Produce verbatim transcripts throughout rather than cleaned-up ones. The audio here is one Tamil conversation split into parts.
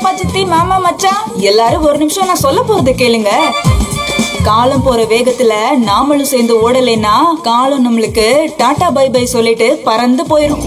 சித்தப்பா சித்தி மாமா மச்சான் எல்லாரும் ஒரு நிமிஷம் நான் சொல்ல போறத கேளுங்க. காலம் போற வேகத்துல நாமளும் சேர்ந்து ஓடலைன்னா காலம் நம்மளுக்கு டாடா பை பை சொல்லிட்டு பறந்து போயிரும்.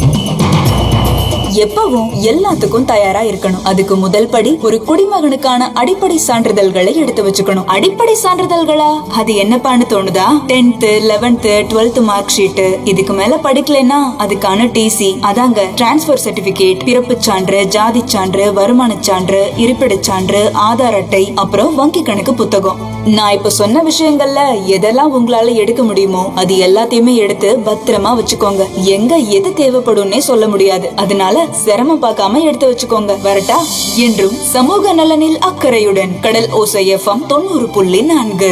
எப்பவும் எல்லாத்துக்கும் தயாரா இருக்கணும். அதுக்கு முதல் படி ஒரு குடிமகனுக்கான அடிப்படை சான்றிதழ்களை எடுத்து வச்சுக்கணும். அடிப்படை சான்றிதழ்களா? அது என்னப்பான்னு தோணுதா? Tenth eleventh twelfth mark sheet, இதுக்கு மேல படிக்கலைன்னா அதுக்கான டிசி, அதாங்க டிரான்ஸ்பர் சர்டிபிகேட், பிறப்பு சான்று, ஜாதி சான்று, வருமான சான்று, இருப்பிடச் சான்று, ஆதார் அட்டை, அப்புறம் வங்கி கணக்கு புத்தகம். நான் இப்ப சொன்ன விஷயங்கள்ல எதெல்லாம் உங்களால எடுக்க முடியுமோ அது எல்லாத்தையுமே எடுத்து பத்திரமா வச்சுக்கோங்க. எங்க எது தேவைப்படும்னே சொல்ல முடியாது, அதனால சிரமம் பார்க்காம எடுத்து வச்சுக்கோங்க. வரட்டா? என்றும் சமூக நலனில் அக்கறையுடன் கடல் ஓசை எஃப்எம் தொண்ணூறு புள்ளி நான்கு.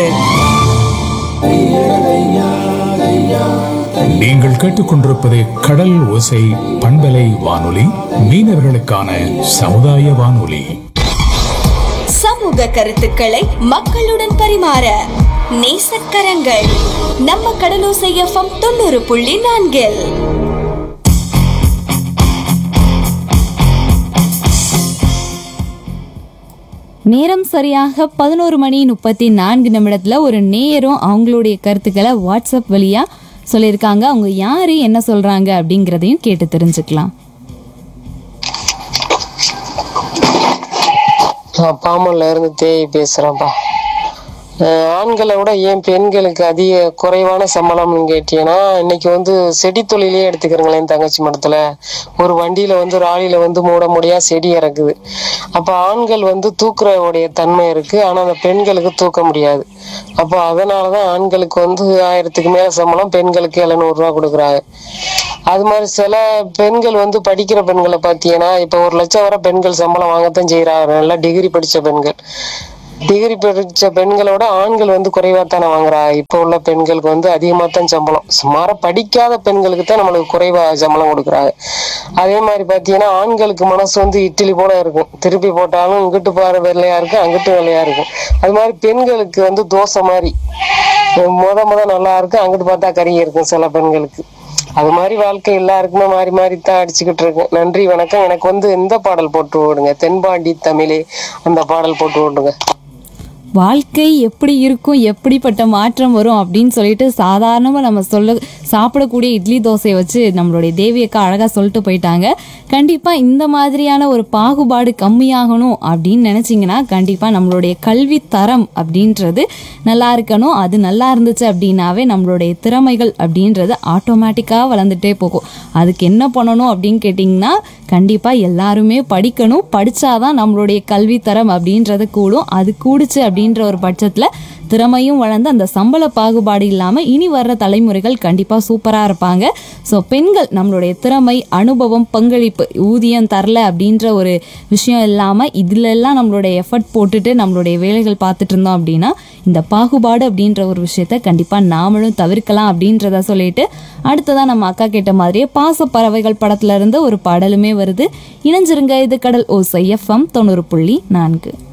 நீங்கள் கேட்டுக்கொண்டிருப்பது கடல் ஓசை பண்பலை வானொலி, மீனவர்களுக்கான சமுதாய வானொலி. சமூக கருத்துக்களை மக்களுடன் பரிமாற நேசக்கரங்கள் நம்ம கடலோசை எஃப்எம் தொண்ணூறு புள்ளி நான்கில். நேரம் சரியாக பதினோரு மணி முப்பத்தி நான்கு நிமிடத்துல ஒரு நேரம் அவங்களுடைய கருத்துக்களை வாட்ஸ்அப் வழியா சொல்லியிருக்காங்க. அவங்க யாரு என்ன சொல்றாங்க அப்படிங்கிறதையும் கேட்டு தெரிஞ்சுக்கலாம். நான் பாமல்ல இருந்து தேய் பேசுறேன்ப்பா. ஆண்களை விட ஏன் பெண்களுக்கு அதிக குறைவான சம்பளம்னு கேட்டீங்கன்னா, இன்னைக்கு வந்து செடி தொழிலே எடுத்துக்கிறீங்களேன். தங்கச்சி மடத்துல ஒரு வண்டியில வந்து ராலியில வந்து மூட முடியா செடி இறக்குது. அப்ப ஆண்கள் வந்து தூக்குறவுடைய தன்மை இருக்கு, ஆனா அந்த பெண்களுக்கு தூக்க முடியாது. அப்போ அதனாலதான் ஆண்களுக்கு வந்து ஆயிரத்துக்கு மேல சம்பளம், பெண்களுக்கு எழுநூறு ரூபா கொடுக்குறாங்க. அது மாதிரி சில பெண்கள் வந்து படிக்கிற பெண்களை பார்த்தீங்கன்னா, இப்ப ஒரு லட்சம் வரை பெண்கள் சம்பளம் வாங்கத்தான் செய்யறாங்க. நல்லா டிகிரி படிச்ச பெண்கள், டிகிரி படிச்ச பெண்களோட ஆண்கள் வந்து குறைவா தானே வாங்குறாங்க. இப்ப உள்ள பெண்களுக்கு வந்து அதிகமா தான் சம்பளம். சுமார படிக்காத பெண்களுக்கு தான் நம்மளுக்கு குறைவா சம்பளம் கொடுக்குறாங்க. அதே மாதிரி பாத்தீங்கன்னா, ஆண்களுக்கு மனசு வந்து இட்லி போல இருக்கும், திருப்பி போட்டாலும் இங்கிட்டு பாரு வெள்ளையா இருக்கும், அங்கிட்டு வெள்ளையா இருக்கும். அது மாதிரி பெண்களுக்கு வந்து தோசை மாதிரி முத முத நல்லா இருக்கும், அங்கிட்டு பார்த்தா கறி இருக்கும் சில பெண்களுக்கு. அது மாதிரி வாழ்க்கை எல்லாருக்குமே மாறி மாறி தான் அடிச்சுக்கிட்டு இருக்கு. நன்றி, வணக்கம். எனக்கு வந்து இந்த பாடல் போட்டு விடுங்க, தென்பாண்டி தமிழே அந்த பாடல் போட்டு விடுங்க. வாழ்க்கை எப்படி இருக்கும், எப்படிப்பட்ட மாற்றம் வரும் அப்படின்னு சொல்லிட்டு சாதாரணமாக நம்ம சொல்ல சாப்பிடக்கூடிய இட்லி தோசையை வச்சு நம்மளுடைய தேவியக்கா அழகாக சொல்லிட்டு போயிட்டாங்க. கண்டிப்பாக இந்த மாதிரியான ஒரு பாகுபாடு கம்மியாகணும் அப்படின்னு நினச்சிங்கன்னா கண்டிப்பாக நம்மளுடைய கல்வி தரம் அப்படின்றது நல்லா இருக்கணும். அது நல்லா இருந்துச்சு அப்படின்னாவே நம்மளுடைய திறமைகள் அப்படின்றது ஆட்டோமேட்டிக்காக வளர்ந்துட்டே போகும். அதுக்கு என்ன பண்ணணும் அப்படின்னு கேட்டிங்கன்னா, கண்டிப்பாக எல்லாருமே படிக்கணும். படித்தாதான் நம்மளுடைய கல்வி தரம் அப்படின்றது கூடும். அது கூடுச்சு அப்படின்ற ஒரு பட்சத்தில் திறமையும் வளர்ந்து அந்த சம்பள பாகுபாடு இல்லாமல் இனி வர்ற தலைமுறைகள் கண்டிப்பாக சூப்பராக இருப்பாங்க. ஸோ பெண்கள் நம்மளுடைய திறமை, அனுபவம், பங்களிப்பு, ஊதியம் தரல அப்படின்ற ஒரு விஷயம் இல்லாமல் இதிலெல்லாம் நம்மளுடைய எஃபர்ட் போட்டுட்டு நம்மளுடைய வேலைகள் பார்த்துட்டு இருந்தோம் அப்படின்னா இந்த பாகுபாடு அப்படின்ற ஒரு விஷயத்த கண்டிப்பாக நாமளும் தவிர்க்கலாம் அப்படின்றத சொல்லிட்டு அடுத்ததான் நம்ம அக்கா கேட்ட மாதிரியே பாச பறவைகள் படத்துல இருந்து ஒரு பாடலுமே வருது. இணைஞ்சிருங்க. இது கடல் ஓசை எஃப்எம் தொண்ணூறு புள்ளி நான்கு.